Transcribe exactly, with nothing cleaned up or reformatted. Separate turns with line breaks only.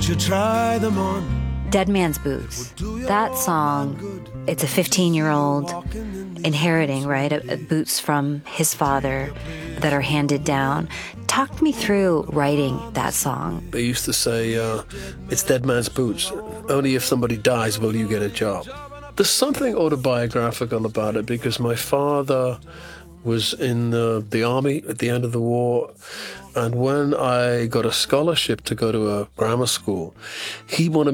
Won't you try them on?
Dead Man's Boots. That song, it's a fifteen-year-old inheriting, right, a, a boots from his father that are handed down. Talk me through writing that song.
They used to say, uh, it's dead man's boots. Only if somebody dies will you get a job. There's something autobiographical about it because my father was in uh, the army at the end of the war, and when I got a scholarship to go to a grammar school, he wanted